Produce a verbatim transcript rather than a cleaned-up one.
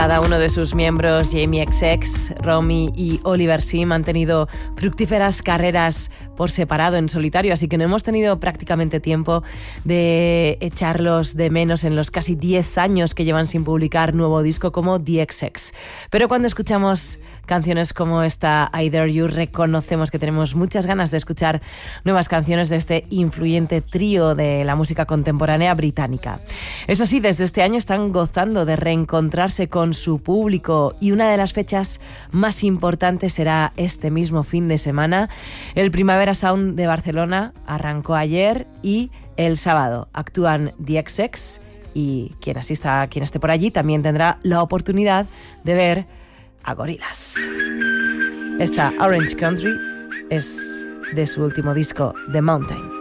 Cada uno de sus miembros, Jamie X X, Romy y Oliver Sim, han tenido fructíferas carreras por separado, en solitario, así que no hemos tenido prácticamente tiempo de echarlos de menos en los casi diez años que llevan sin publicar nuevo disco como The X X. Pero cuando escuchamos canciones como esta, I Dare You, reconocemos que tenemos muchas ganas de escuchar nuevas canciones de este influyente trío de la música contemporánea británica. Eso sí, desde este año están gozando de reencontrarse con su público y una de las fechas más importantes será este mismo fin de semana. El Primavera Sound de Barcelona arrancó ayer y el sábado actúan The X X y quien asista, quien esté por allí también tendrá la oportunidad de ver a Gorillaz. Esta Orange Country es de su último disco, The Mountain.